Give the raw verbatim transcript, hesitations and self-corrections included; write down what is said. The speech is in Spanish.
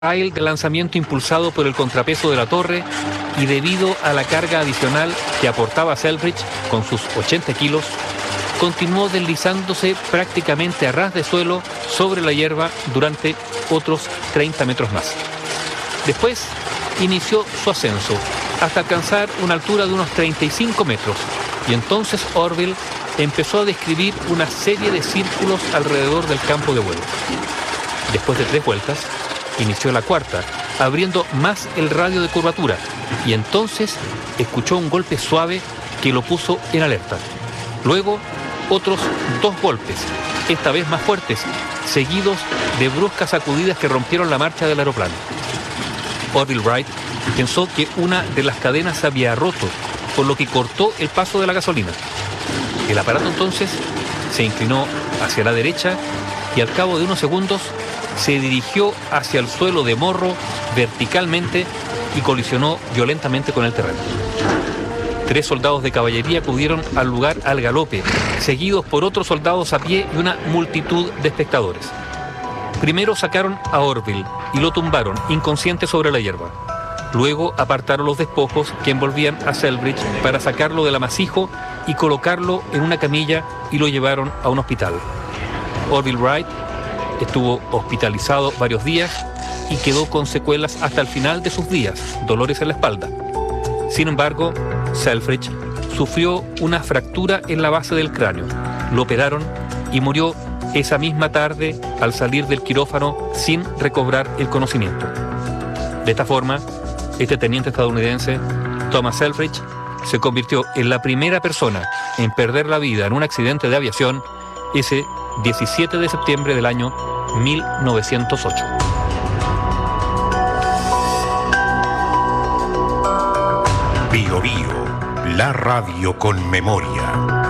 rail de lanzamiento impulsado por el contrapeso de la torre y debido a la carga adicional que aportaba Selfridge con sus ochenta kilos, continuó deslizándose prácticamente a ras de suelo sobre la hierba durante otros treinta metros más. Después inició su ascenso hasta alcanzar una altura de unos treinta y cinco metros y entonces Orville empezó a describir una serie de círculos alrededor del campo de vuelo. Después de tres vueltas, inició la cuarta, abriendo más el radio de curvatura, y entonces escuchó un golpe suave que lo puso en alerta. Luego, otros dos golpes, esta vez más fuertes, seguidos de bruscas sacudidas que rompieron la marcha del aeroplano. Orville Wright pensó que una de las cadenas se había roto, por lo que cortó el paso de la gasolina. El aparato entonces se inclinó hacia la derecha y al cabo de unos segundos se dirigió hacia el suelo de morro verticalmente y colisionó violentamente con el terreno. Tres soldados de caballería acudieron al lugar al galope, seguidos por otros soldados a pie y una multitud de espectadores. Primero sacaron a Orville y lo tumbaron inconsciente sobre la hierba. Luego apartaron los despojos que envolvían a Selfridge para sacarlo del amasijo y colocarlo en una camilla y lo llevaron a un hospital. Orville Wright estuvo hospitalizado varios días y quedó con secuelas hasta el final de sus días, dolores en la espalda. Sin embargo, Selfridge sufrió una fractura en la base del cráneo. Lo operaron y murió esa misma tarde al salir del quirófano sin recobrar el conocimiento. De esta forma, este teniente estadounidense, Thomas Selfridge, se convirtió en la primera persona en perder la vida en un accidente de aviación ese diecisiete de septiembre del año mil novecientos ocho. Bio Bio, la radio con memoria.